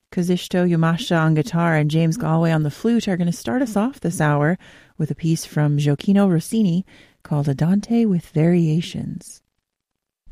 Kazuhito Yamashita on guitar and James Galway on the flute are going to start us off this hour with a piece from Gioacchino Rossini called Andante with Variations.